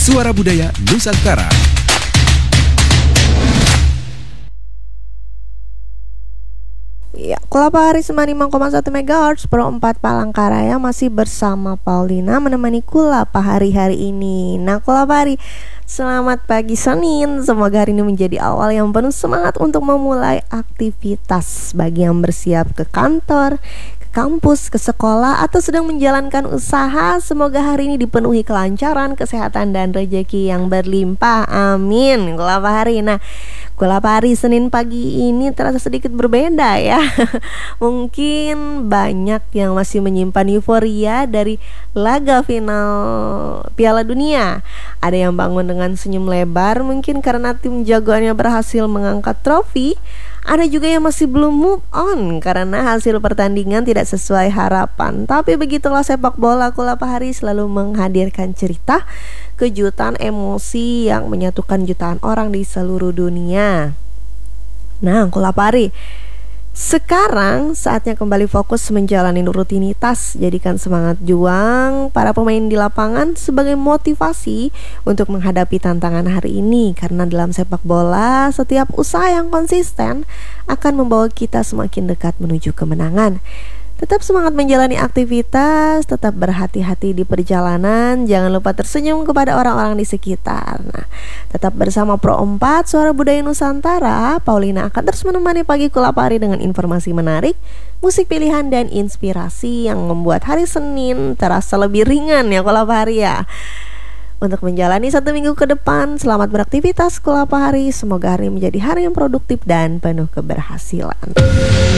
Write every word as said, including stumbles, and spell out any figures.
Suara Budaya Nusantara. Ya, Kelapa Hari sembilan puluh lima koma satu megahertz Pro empat Palangkaraya masih bersama Paulina menemani Kulapa Hari hari ini. Nah, Kulapa Hari, selamat pagi Senin. Semoga hari ini menjadi awal yang penuh semangat untuk memulai aktivitas. Bagi yang bersiap ke kantor, ke kampus, ke sekolah, atau sedang menjalankan usaha, semoga hari ini dipenuhi kelancaran, kesehatan, dan rezeki yang berlimpah. Amin. Kulapa Hari. Nah, Kulapa Hari Senin pagi ini terasa sedikit berbeda ya. Mungkin banyak yang masih menyimpan euforia dari laga final Piala Dunia. Ada yang bangun dengan senyum lebar mungkin karena tim jagoannya berhasil mengangkat trofi. Ada juga yang masih belum move on karena hasil pertandingan tidak sesuai harapan. Tapi begitulah sepak bola. Kulapa Hari selalu menghadirkan cerita, kejutan, emosi yang menyatukan jutaan orang di seluruh dunia. Nah, Kulapa Hari, sekarang saatnya kembali fokus menjalani rutinitas. Jadikan semangat juang para pemain di lapangan sebagai motivasi untuk menghadapi tantangan hari ini. Karena dalam sepak bola, setiap usaha yang konsisten akan membawa kita semakin dekat menuju kemenangan. Tetap semangat menjalani aktivitas, tetap berhati-hati di perjalanan, jangan lupa tersenyum kepada orang-orang di sekitar. Nah, tetap bersama Pro empat Suara Budaya Nusantara. Paulina akan terus menemani pagi Kulapa Hari dengan informasi menarik, musik pilihan, dan inspirasi yang membuat hari Senin terasa lebih ringan ya Kulapa Hari ya. Untuk menjalani satu minggu ke depan, selamat beraktivitas Kulapa Hari. Semoga hari menjadi hari yang produktif dan penuh keberhasilan.